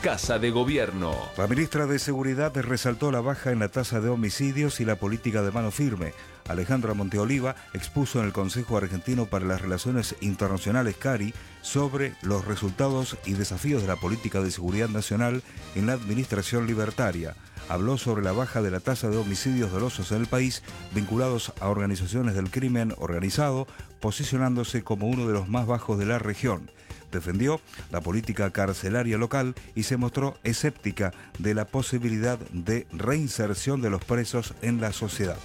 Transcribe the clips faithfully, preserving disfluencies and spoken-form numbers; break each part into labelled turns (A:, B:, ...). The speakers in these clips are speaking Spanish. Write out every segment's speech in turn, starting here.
A: Casa de Gobierno.
B: La ministra de Seguridad resaltó la baja en la tasa de homicidios y la política de mano firme. Alejandra Monteoliva expuso en el Consejo Argentino para las Relaciones Internacionales, CARI, sobre los resultados y desafíos de la política de seguridad nacional en la administración libertaria. Habló sobre la baja de la tasa de homicidios dolosos en el país vinculados a organizaciones del crimen organizado, posicionándose como uno de los más bajos de la región. Defendió la política carcelaria local y se mostró escéptica de la posibilidad de reinserción de los presos en la sociedad.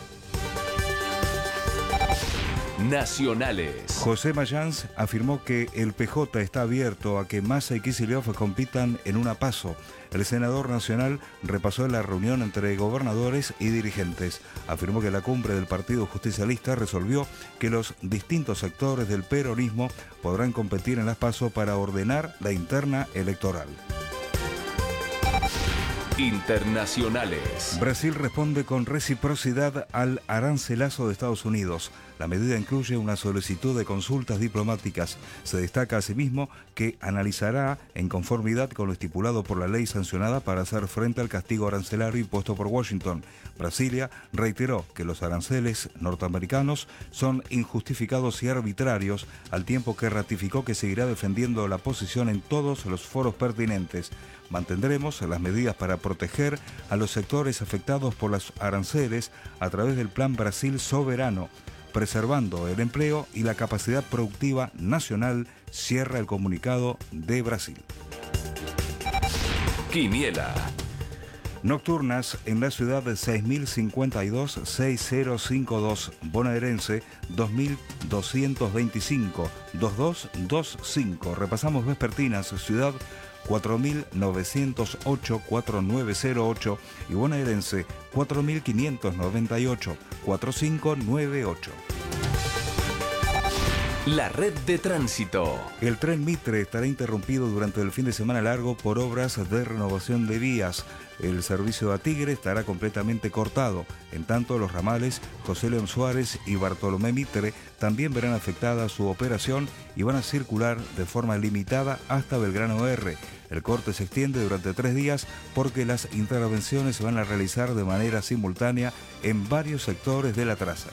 A: Nacionales.
B: José Mayans afirmó que el P J está abierto a que Massa y Kicillof compitan en una PASO. El senador nacional repasó la reunión entre gobernadores y dirigentes. Afirmó que la cumbre del Partido Justicialista resolvió que los distintos sectores del peronismo podrán competir en las PASO para ordenar la interna electoral.
A: Internacionales.
B: Brasil responde con reciprocidad al arancelazo de Estados Unidos. La medida incluye una solicitud de consultas diplomáticas. Se destaca asimismo que analizará en conformidad con lo estipulado por la ley sancionada para hacer frente al castigo arancelario impuesto por Washington. Brasilia reiteró que los aranceles norteamericanos son injustificados y arbitrarios, al tiempo que ratificó que seguirá defendiendo la posición en todos los foros pertinentes. Mantendremos las medidas para proteger a los sectores afectados por los aranceles a través del Plan Brasil Soberano, preservando el empleo y la capacidad productiva nacional, cierra el comunicado de Brasil.
A: Quiniela.
B: Nocturnas en la ciudad de seis mil cincuenta y dos, seis mil cincuenta y dos, bonaerense dos mil doscientos veinticinco, veintidós veinticinco. Repasamos vespertinas, ciudad cuatro mil novecientos ocho, cuatro mil novecientos ocho y bonaerense cuatro mil quinientos noventa y ocho, cuatro cinco nueve ocho.
A: La red de tránsito.
B: El tren Mitre estará interrumpido durante el fin de semana largo por obras de renovación de vías. El servicio a Tigre estará completamente cortado. En tanto, los ramales José León Suárez y Bartolomé Mitre también verán afectada su operación y van a circular de forma limitada hasta Belgrano R. El corte se extiende durante tres días porque las intervenciones se van a realizar de manera simultánea en varios sectores de la traza.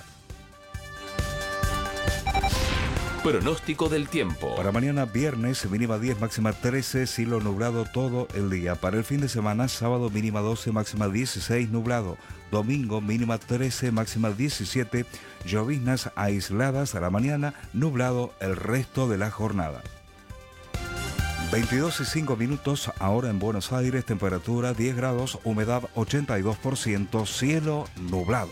A: Pronóstico del tiempo.
B: Para mañana viernes, mínima diez, máxima trece, cielo nublado todo el día. Para el fin de semana, sábado mínima doce, máxima dieciséis, nublado. Domingo mínima trece, máxima diecisiete, lloviznas aisladas a la mañana, nublado el resto de la jornada. veintidós y cinco minutos, ahora en Buenos Aires, temperatura diez grados, humedad ochenta y dos por ciento, cielo nublado.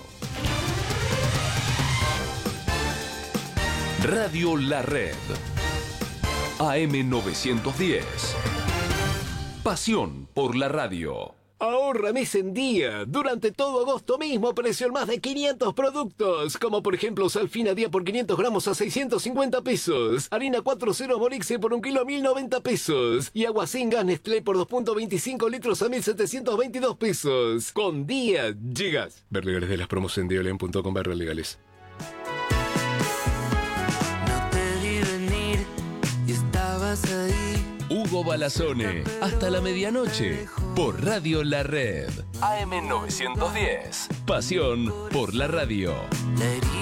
A: Radio La Red. A M novecientos diez. Pasión por la radio.
C: Ahorra mes en día. Durante todo agosto mismo apareció más de quinientos productos, como por ejemplo Salfina día por quinientos gramos a seiscientos cincuenta pesos, harina cuatro cero Morixe por un kilo a mil noventa pesos y agua sin gas Nestlé por dos punto veinticinco litros a mil setecientos veintidós pesos. Con día llegas. Ver legales de las promos en diolén punto com barra legales.
A: Hugo Balazone, hasta la medianoche, por Radio La Red. A M novecientos diez. Pasión por la radio.